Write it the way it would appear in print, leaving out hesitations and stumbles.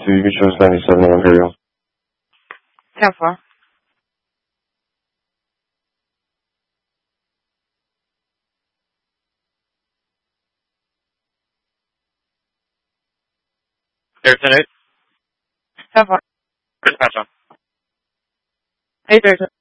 to Beaches 97 Ontario. 10-4. There's an 10-4. dispatch on. 8 there's